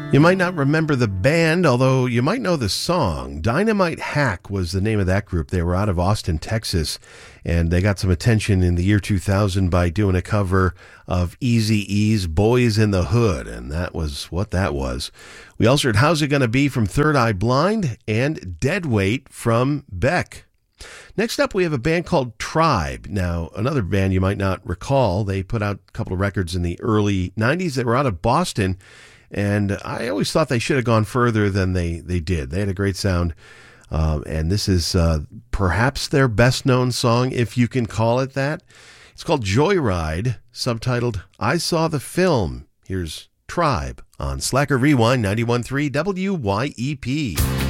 You might not remember the band, although you might know the song. Dynamite Hack was the name of that group. They were out of Austin, Texas, and they got some attention in the year 2000 by doing a cover of Eazy-E's Boys in the Hood, and that was what that was. We also heard How's It Gonna Be from Third Eye Blind and Deadweight from Beck. Next up, we have a band called Tribe. Now, another band you might not recall. They put out a couple of records in the early 90s. They were out of Boston, and I always thought they should have gone further than they did. They had a great sound, and this is perhaps their best-known song, if you can call it that. It's called Joyride, subtitled I Saw the Film. Here's Tribe on Slacker Rewind 91.3 WYEP.